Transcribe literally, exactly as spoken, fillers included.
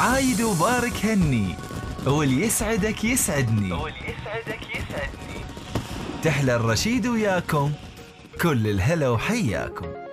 عايد وبارك هني، واللي يسعدك يسعدني، واللي يسعدك يسعدني. تحلى الرشيد وياكم، كل الهلا وحياكم.